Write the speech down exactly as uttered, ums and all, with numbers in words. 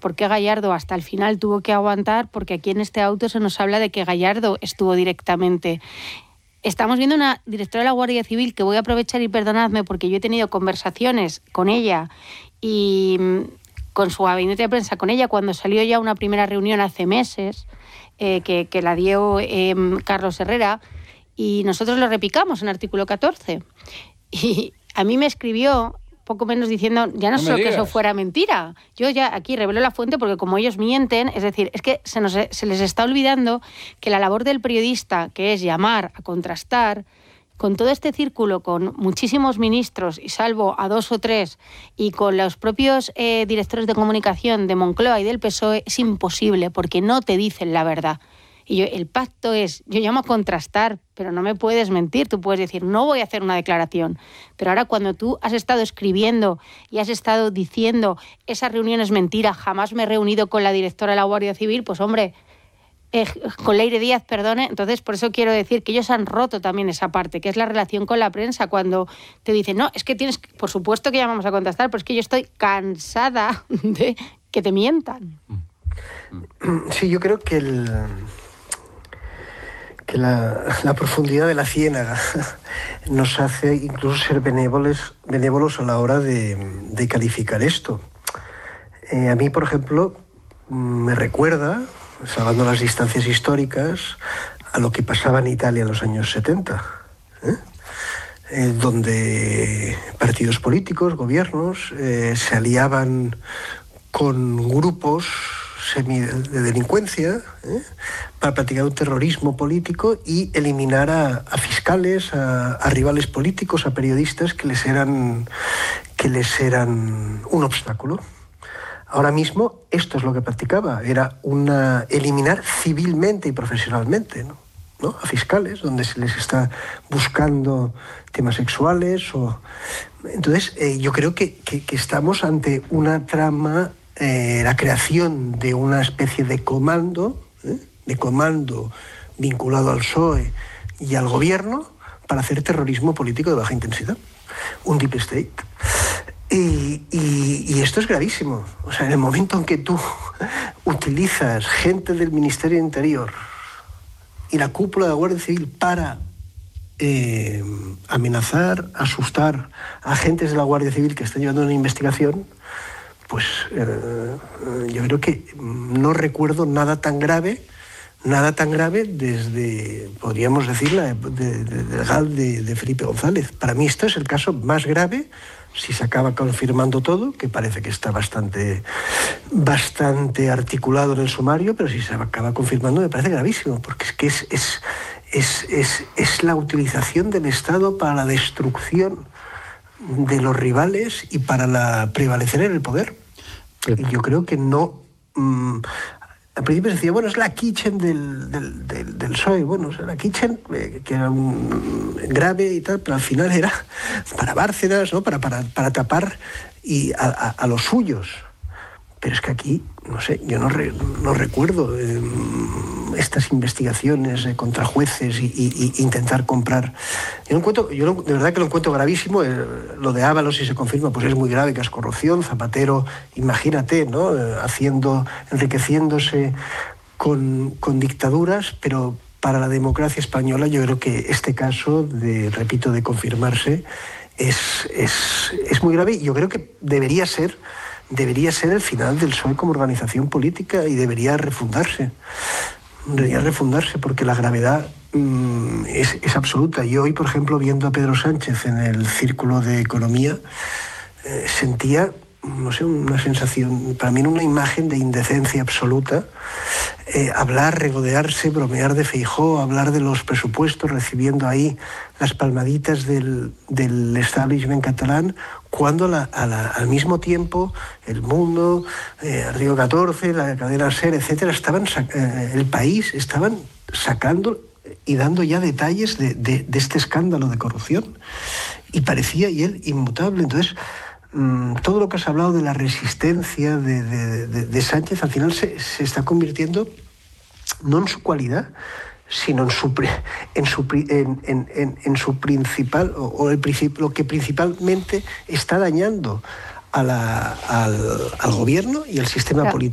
por qué Gallardo hasta el final tuvo que aguantar, porque aquí en este auto se nos habla de que Gallardo estuvo directamente. Estamos viendo una directora de la Guardia Civil que voy a aprovechar y perdonadme porque yo he tenido conversaciones con ella y con su gabinete de prensa, con ella cuando salió ya una primera reunión hace meses, eh, que, que la dio eh, Carlos Herrera, y nosotros lo repicamos en artículo catorce. Y a mí me escribió poco menos diciendo, ya no, no solo que eso fuera mentira, yo ya aquí revelo la fuente porque como ellos mienten, es decir, es que se, nos, se les está olvidando que la labor del periodista, que es llamar a contrastar, con todo este círculo, con muchísimos ministros, y salvo a dos o tres, y con los propios eh, directores de comunicación de Moncloa y del P S O E, es imposible, porque no te dicen la verdad. Y yo, el pacto es, yo llamo a contrastar, pero no me puedes mentir. Tú puedes decir, no voy a hacer una declaración. Pero ahora cuando tú has estado escribiendo y has estado diciendo, esa reunión es mentira, jamás me he reunido con la directora de la Guardia Civil, pues hombre, eh, con Leire Díaz, perdone. Entonces, por eso quiero decir que ellos han roto también esa parte, que es la relación con la prensa, cuando te dicen, no, es que tienes, por supuesto que llamamos a contrastar, pero es que yo estoy cansada de que te mientan. Sí, yo creo que el... que la, la profundidad de la ciénaga nos hace incluso ser benévolos, benévolos a la hora de, de calificar esto. Eh, a mí, por ejemplo, me recuerda, salvando las distancias históricas, a lo que pasaba en Italia en los años setenta, ¿eh? Eh, donde partidos políticos, gobiernos, eh, se aliaban con grupos semi de delincuencia, ¿eh? para practicar un terrorismo político y eliminar a, a fiscales, a, a rivales políticos, a periodistas que les eran que les eran un obstáculo. Ahora mismo esto es lo que practicaba, era una eliminar civilmente y profesionalmente, ¿no? ¿no? a fiscales, donde se les está buscando temas sexuales. O... Entonces, eh, yo creo que, que, que estamos ante una trama, eh, la creación de una especie de comando, ¿eh? de comando vinculado al P S O E y al gobierno para hacer terrorismo político de baja intensidad, un deep state. Y, y, y esto es gravísimo. O sea, en el momento en que tú utilizas gente del Ministerio de Interior y la cúpula de la Guardia Civil para eh, amenazar, asustar a agentes de la Guardia Civil que están llevando una investigación, pues eh, yo creo que no recuerdo nada tan grave, nada tan grave desde, podríamos decir, la de, de, de, legal de, de Felipe González. Para mí esto es el caso más grave, si se acaba confirmando todo, que parece que está bastante, bastante articulado en el sumario, pero si se acaba confirmando me parece gravísimo, porque es que es, es, es, es, es la utilización del Estado para la destrucción de los rivales y para la prevalecer en el poder. Y yo creo que no... Mmm, al principio se decía, bueno, es la kitchen del, del, del, del P S O E, bueno, o sea, la kitchen, eh, que era un grave y tal, pero al final era para Bárcenas, ¿no? para, para, para tapar y a, a, a los suyos. Pero es que aquí, no sé, yo no, re, no recuerdo eh, estas investigaciones eh, contra jueces y, y, y intentar comprar. Yo, no encuentro, yo no, de verdad que lo encuentro gravísimo. Eh, lo de Ábalos, si se confirma, pues es muy grave, que es corrupción. Zapatero, imagínate, ¿no? Eh, haciendo, enriqueciéndose con, con dictaduras, pero para la democracia española yo creo que este caso, de, repito, de confirmarse, es, es, es muy grave. Y yo creo que debería ser... debería ser el final del P S O E como organización política y debería refundarse. Debería refundarse porque la gravedad mmm, es, es absoluta. Yo hoy, por ejemplo, viendo a Pedro Sánchez en el Círculo de Economía, eh, sentía, no sé, una sensación, para mí una imagen de indecencia absoluta. Eh, hablar, regodearse, bromear de Feijóo, hablar de los presupuestos, recibiendo ahí las palmaditas del, del establishment catalán, cuando la, a la, al mismo tiempo El Mundo, eh, Artículo catorce, la cadena SER, etcétera, estaban eh, el país estaban sacando y dando ya detalles de, de, de este escándalo de corrupción. Y parecía y él inmutable. Entonces, mmm, todo lo que has hablado de la resistencia de, de, de, de Sánchez, al final se, se está convirtiendo no en su cualidad, sino en su, en su, en, en, en su principal, o, o el princip, lo que principalmente está dañando a la, al, al gobierno y al sistema político.